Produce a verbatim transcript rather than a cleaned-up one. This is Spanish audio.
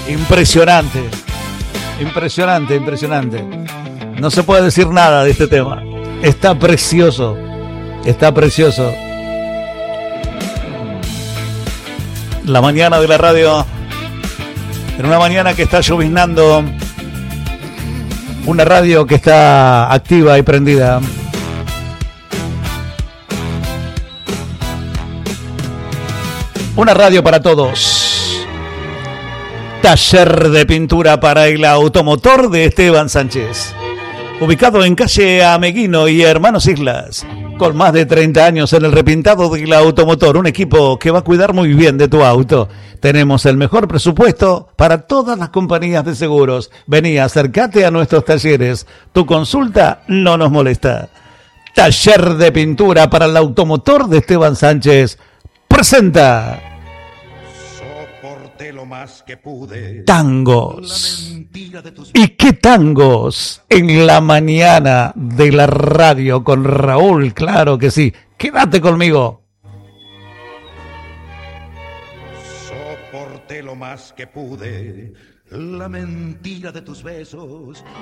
Impresionante. Impresionante, impresionante. No se puede decir nada de este tema. Está precioso. Está precioso. La mañana de la radio. En una mañana que está lloviznando. Una radio que está activa y prendida. Una radio para todos. Taller de pintura para el automotor de Esteban Sánchez. Ubicado en calle Ameguino y Hermanos Islas. Con más de treinta años en el repintado del automotor. Un equipo que va a cuidar muy bien de tu auto. Tenemos el mejor presupuesto para todas las compañías de seguros. Vení, acércate a nuestros talleres. Tu consulta no nos molesta. Taller de pintura para el automotor de Esteban Sánchez. Presenta Soporté lo más que pude. Tangos. ¿Y qué tangos? En la mañana de la radio con Raúl, claro que sí. Quédate conmigo. Soporté lo más que pude. La mentira de tus besos.